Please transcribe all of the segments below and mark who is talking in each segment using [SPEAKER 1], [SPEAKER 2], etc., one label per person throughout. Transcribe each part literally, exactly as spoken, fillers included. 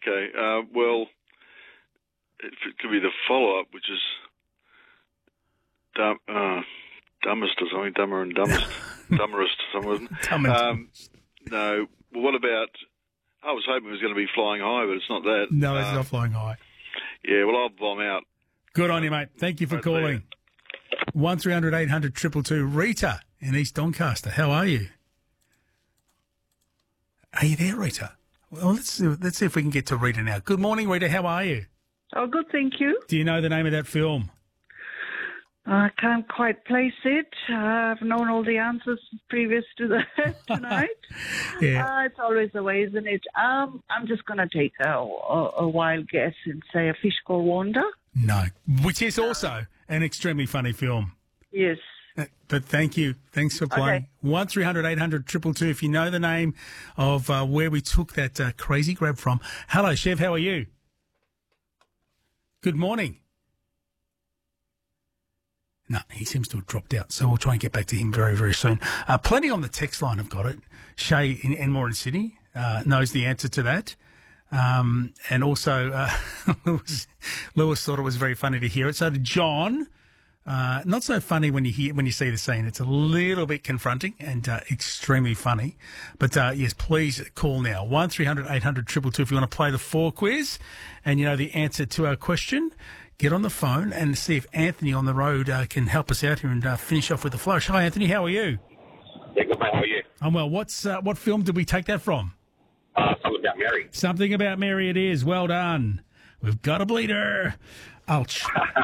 [SPEAKER 1] Okay. Uh, well, it could be the follow-up, which is dumb, uh, dumbest or something, dumber and dumbest, dumberest or something.
[SPEAKER 2] Dumb and
[SPEAKER 1] Um, no. Well, what about? I was hoping it was going to be Flying High, but it's not that.
[SPEAKER 2] No, it's
[SPEAKER 1] Um,
[SPEAKER 2] not Flying High.
[SPEAKER 1] Yeah. Well, I'll bomb out.
[SPEAKER 2] Good on you, mate. Thank you for
[SPEAKER 1] Right
[SPEAKER 2] calling. One three hundred eight hundred two two two. Rita in East Doncaster. How are you? Are you there, Rita? Well, let's see, let's see if we can get to Rita now. Good morning, Rita. How are you?
[SPEAKER 3] Oh, good, thank you.
[SPEAKER 2] Do you know the name of that film?
[SPEAKER 3] I can't quite place it. I've known all the answers previous to that tonight.
[SPEAKER 2] Yeah.
[SPEAKER 3] Uh, it's always the way, isn't it? Um, I'm just going to take a, a, a wild guess and say A Fish Called Wanda.
[SPEAKER 2] No, which is also an extremely funny film.
[SPEAKER 3] Yes.
[SPEAKER 2] Uh, But thank you. Thanks for playing.
[SPEAKER 3] Okay.
[SPEAKER 2] One three hundred eight hundred two two two. If you know the name of uh, where we took that uh, crazy grab from. Hello, Chev. How are you? Good morning. No, he seems to have dropped out, so we'll try and get back to him very, very soon. Uh, plenty on the text line have got it. Shay in Enmore and Sydney uh, knows the answer to that. Um, and also, uh, Lewis, Lewis thought it was very funny to hear it. So did John. Uh, not so funny when you hear when you see the scene. It's a little bit confronting and uh, extremely funny. But uh, yes, please call now one three hundred eight hundred two two two if you want to play the four quiz and you know the answer to our question. Get on the phone and see if Anthony on the road uh, can help us out here and uh, finish off with the flourish. Hi, Anthony. How are you?
[SPEAKER 4] Yeah, good mate. How are you?
[SPEAKER 2] I'm well. What's uh, what film did we take that from?
[SPEAKER 4] Uh, something about Mary.
[SPEAKER 2] Something About Mary. It is. Well done. We've got a bleeder. Ouch.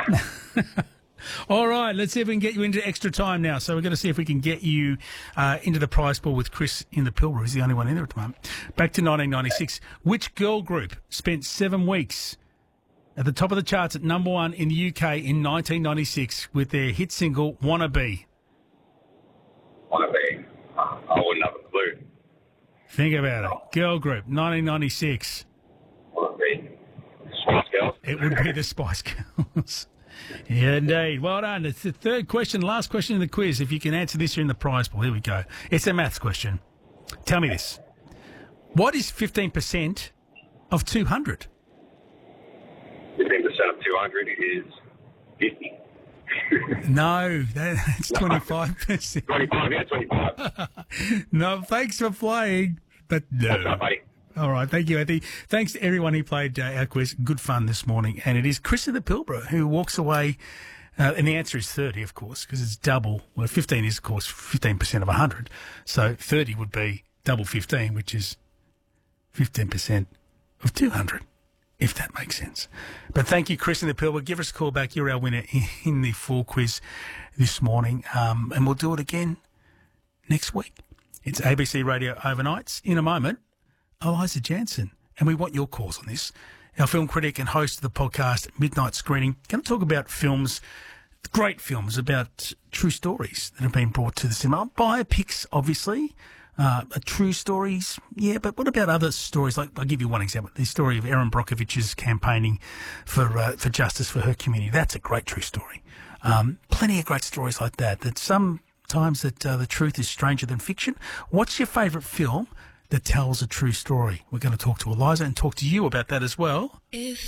[SPEAKER 2] All right, let's see if we can get you into extra time now. So we're going to see if we can get you uh, into the prize pool with Chris in the Pilbara. He's the only one in there at the moment. Back to nineteen ninety-six. Which girl group spent seven weeks at the top of the charts at number one in the U K in nineteen ninety-six with their hit single, Wanna Be?
[SPEAKER 4] Wanna be? Uh, I wouldn't have a clue.
[SPEAKER 2] Think about it. Girl group, nineteen ninety-six.
[SPEAKER 4] Wanna be? Spice Girls.
[SPEAKER 2] It would be the Spice Girls. Yeah, indeed. Well done. It's the third question, last question in the quiz. If you can answer this, you're in the prize pool. Here we go. It's a maths question. Tell me this. What is fifteen percent of two hundred?
[SPEAKER 4] fifteen percent of two hundred is fifty.
[SPEAKER 2] No, that's twenty-five percent.
[SPEAKER 4] twenty-five, yeah, twenty-five.
[SPEAKER 2] No, thanks for playing, but no.
[SPEAKER 4] What's up, buddy?
[SPEAKER 2] All right, thank you, Anthony. Thanks to everyone who played uh, our quiz. Good fun this morning. And it is Chris in the Pilbara who walks away, uh, and the answer is thirty, of course, because it's double. Well, fifteen is, of course, fifteen percent of one hundred. So thirty would be double fifteen, which is fifteen percent of two hundred, if that makes sense. But thank you, Chris in the Pilbara. Give us a call back. You're our winner in the full quiz this morning. Um, and we'll do it again next week. It's A B C Radio Overnights. In a moment, Eliza Jansen. And we want your calls on this. Our film critic and host of the podcast, Midnight Screening, going to talk about films, great films about true stories that have been brought to the cinema. Biopics, obviously. Uh, true stories, yeah, but what about other stories? Like, I'll give you one example. The story of Erin Brockovich's campaigning for uh, for justice for her community. That's a great true story. Um, plenty of great stories like that, that sometimes that uh, the truth is stranger than fiction. What's your favourite film that tells a true story? We're going to talk to Eliza and talk to you about that as well. If